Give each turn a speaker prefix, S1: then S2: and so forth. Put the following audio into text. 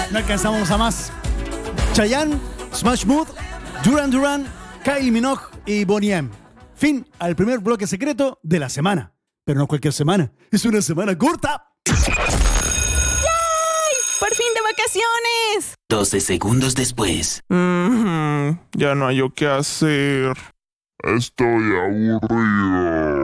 S1: no alcanzamos a más. Chayanne, Smash Mouth, Duran Duran, Kylie Minogue y Boney M. Fin al primer bloque secreto de la semana. Pero no cualquier semana, es una semana corta.
S2: ¡Por fin de vacaciones!
S3: 12 segundos después.
S4: Ya no hay yo qué hacer.
S5: Estoy aburrido.